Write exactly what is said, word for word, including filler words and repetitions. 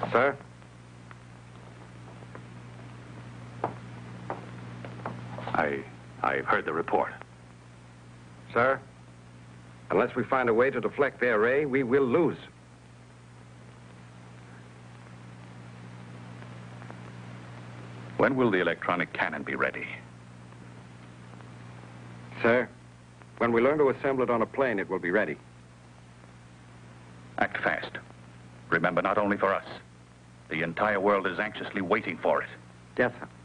Sir? I... I've heard the report. Sir? Unless we find a way to deflect their ray, we will lose. When will the electronic cannon be ready? Sir, when we learn to assemble it on a plane, it will be ready. Act fast. Remember, not only for us. The entire world is anxiously waiting for it. Yes, sir.